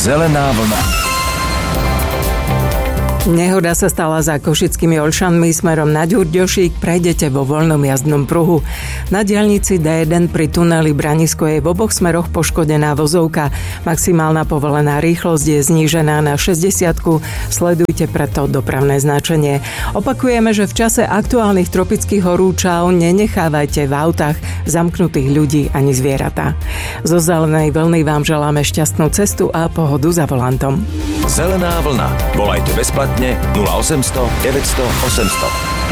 Zelená vlna. Nehoda sa stala za Košickými Olšanmi smerom na Ďurďošík, prejdete vo voľnom jazdnom pruhu. Na diaľnici D1 pri tuneli Branisko je v oboch smeroch poškodená vozovka. Maximálna povolená rýchlosť je znížená na 60, sledujte preto dopravné značenie. Opakujeme, že v čase aktuálnych tropických horúčav nenechávajte v autách zamknutých ľudí ani zvieratá. Zo Zelenej vlny vám želáme šťastnú cestu a pohodu za volantom. Zelená vlna. Volajte bezplatne 0800 900 800.